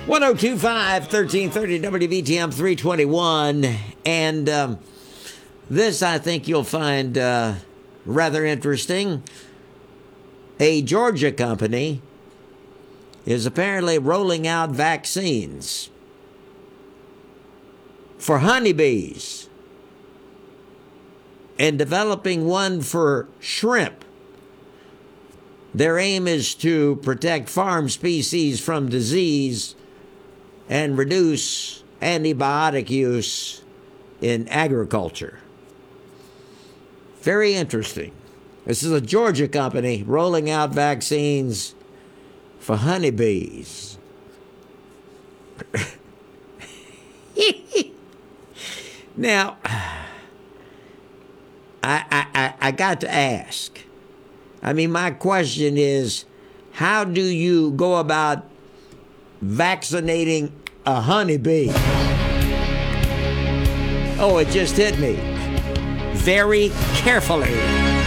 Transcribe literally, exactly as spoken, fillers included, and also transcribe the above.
one oh two point five, thirteen thirty W B T M three twenty-one. And um, this I think you'll find uh, rather interesting. A Georgia company is apparently rolling out vaccines for honeybees and developing one for shrimp. Their aim is to protect farm species from disease and reduce antibiotic use in agriculture. Very interesting. This is a Georgia company rolling out vaccines for honeybees. Now, I, I, I got to ask. I mean, my question is, how do you go about vaccinating a honeybee? Oh, it just hit me. Very carefully.